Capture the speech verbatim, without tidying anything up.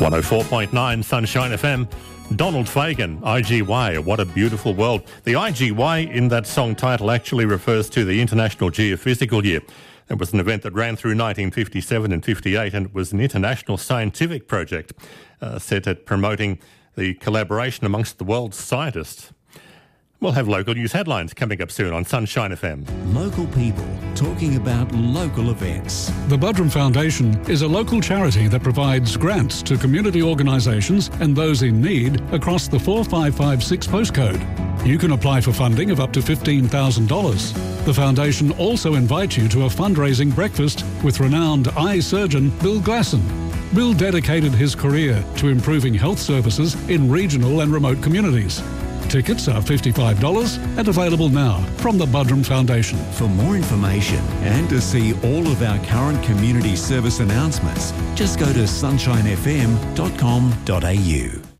one oh four point nine Sunshine F M. Donald Fagen, I G Y, What a Beautiful World. The I G Y in that song title actually refers to the International Geophysical Year. It was an event that ran through nineteen fifty-seven and fifty-eight, and it was an international scientific project uh, set at promoting the collaboration amongst the world's scientists. We'll have local news headlines coming up soon on Sunshine F M. Local people talking about local events. The Budrum Foundation is a local charity that provides grants to community organisations and those in need across the four five five six postcode. You can apply for funding of up to fifteen thousand dollars. The foundation also invites you to a fundraising breakfast with renowned eye surgeon Bill Glasson. Bill dedicated his career to improving health services in regional and remote communities. Tickets are fifty-five dollars and available now from the Budrum Foundation. For more information and to see all of our current community service announcements, just go to sunshine f m dot com dot a u.